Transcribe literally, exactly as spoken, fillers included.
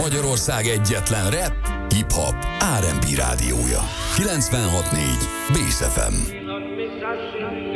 Magyarország egyetlen rap, hip-hop, er end bé rádiója. kilencvenhat négy Bész ef em.